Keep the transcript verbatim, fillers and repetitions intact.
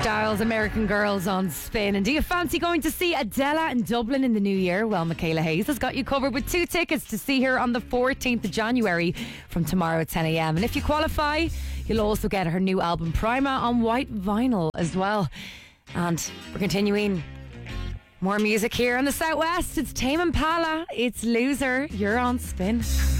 Styles, American Girls on Spin. And do you fancy going to see Adele in Dublin in the new year? Well, Michaela Hayes has got you covered with two tickets to see her on the fourteenth of January from tomorrow at ten a.m. And if you qualify, you'll also get her new album Prima on white vinyl as well. And we're continuing. More music here on the Southwest. It's Tame Impala. It's Loser. You're on Spin.